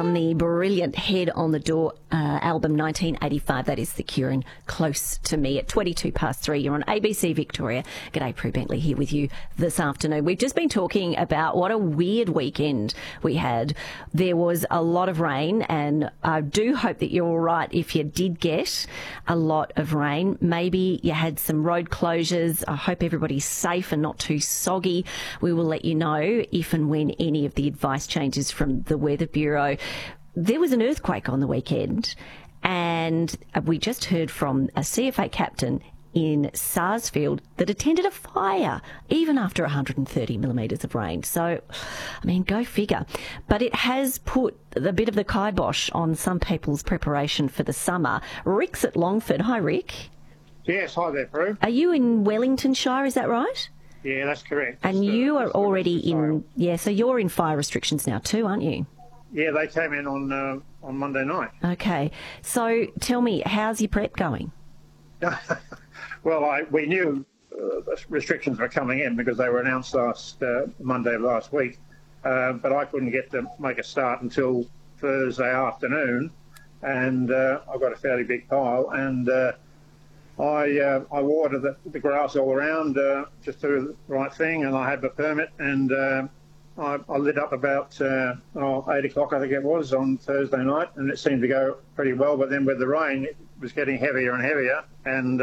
from the brilliant Head on the Door album 1985. That is the Kieran Close to Me at 3:22. You're on ABC Victoria. G'day, Prue Bentley here with you this afternoon. We've just been talking about what a weird weekend we had. There was a lot of rain, and I do hope that you're all right if you did get a lot of rain. Maybe you had some road closures. I hope everybody's safe and not too soggy. We will let you know if and when any of the advice changes from the Weather Bureau. There was an earthquake on the weekend, and we just heard from a CFA captain in Sarsfield that attended a fire even after 130 millimetres of rain. So, I mean, go figure. But it has put a bit of the kibosh on some people's preparation for the summer. Rick's at Longford. Hi, Rick. Yes, hi there, Prue. Are you in Wellington Shire, is that right? Yeah, that's correct. And you are already in, so you're in fire restrictions now too, aren't you? Yeah, they came in on Monday night. Okay. So tell me, how's your prep going? Well, we knew restrictions were coming in because they were announced Monday of last week, but I couldn't get to make a start until Thursday afternoon, and I got a fairly big pile, and I watered the grass all around just to do the right thing, and I had the permit, and I lit up about 8 o'clock, I think it was, on Thursday night, and it seemed to go pretty well. But then with the rain, it was getting heavier and heavier, and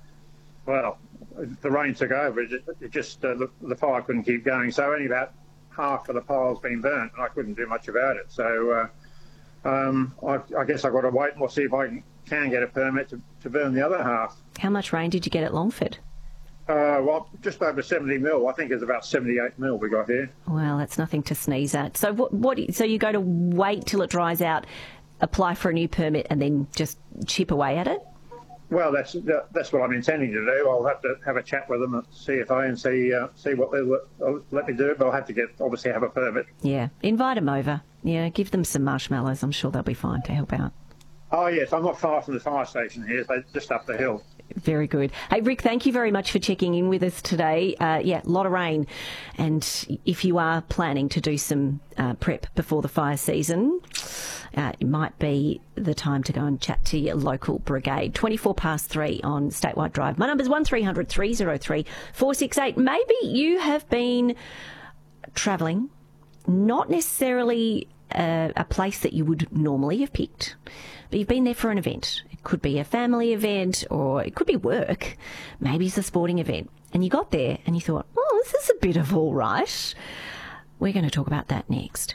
the rain took over. The fire couldn't keep going, so only about half of the pile's been burnt, and I couldn't do much about it. So I guess I've got to wait and we'll see if I can get a permit to burn the other half. How much rain did you get at Longford? Well, just over 70 mil. I think it's about 78 mil we got here. Well, that's nothing to sneeze at. So so you go to wait till it dries out, apply for a new permit, and then just chip away at it? Well, that's what I'm intending to do. I'll have to have a chat with them at CFA and see what they'll let me do. But I'll have to obviously have a permit. Yeah, invite them over. Yeah, give them some marshmallows. I'm sure they'll be fine to help out. Oh, yes, I'm not far from the fire station here, so just up the hill. Very good. Hey, Rick, thank you very much for checking in with us today. A lot of rain. And if you are planning to do some prep before the fire season, it might be the time to go and chat to your local brigade. 3:24 on Statewide Drive. My number's 1300 303 468. Maybe you have been travelling, not necessarily a place that you would normally have picked, but you've been there for an event. It could be a family event, or it could be work. Maybe it's a sporting event. And you got there and you thought, oh, this is a bit of all right. We're going to talk about that next.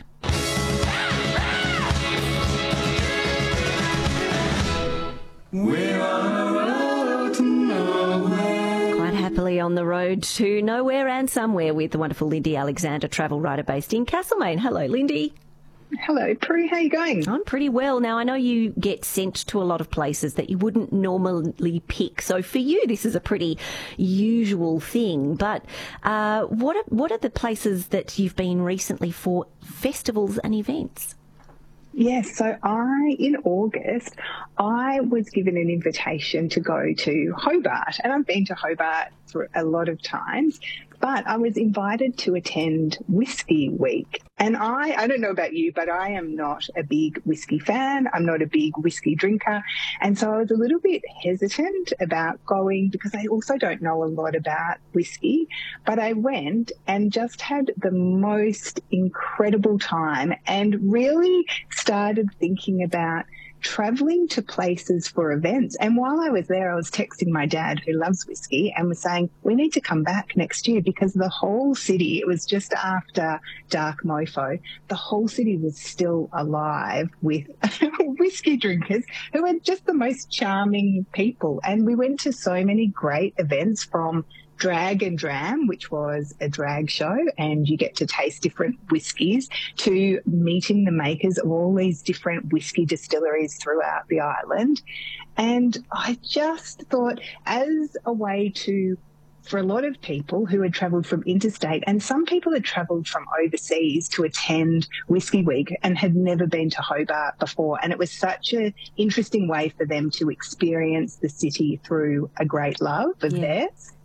We're on the road to nowhere. Quite happily on the road to nowhere and somewhere with the wonderful Lindy Alexander, travel writer based in Castlemaine. Hello, Lindy. Hello, Prue. How are you going? I'm pretty well. Now, I know you get sent to a lot of places that you wouldn't normally pick. So for you, this is a pretty usual thing. But what are the places that you've been recently for festivals and events? Yes, so in August, I was given an invitation to go to Hobart, and I've been to Hobart for a lot of times, but I was invited to attend Whiskey Week. And I don't know about you, but I am not a big whiskey fan. I'm not a big whiskey drinker. And so I was a little bit hesitant about going because I also don't know a lot about whiskey. But I went and just had the most incredible time and really started thinking about travelling to places for events. And while I was there, I was texting my dad, who loves whiskey, and was saying, we need to come back next year because the whole city, it was just after Dark Mofo, the whole city was still alive with whiskey drinkers who are just the most charming people. And we went to so many great events, from Drag and Dram, which was a drag show, and you get to taste different whiskies, to meeting the makers of all these different whiskey distilleries throughout the island. And I just thought, as a way for a lot of people who had travelled from interstate, and some people had travelled from overseas to attend Whiskey Week and had never been to Hobart before. And it was such an interesting way for them to experience the city through a great love of theirs.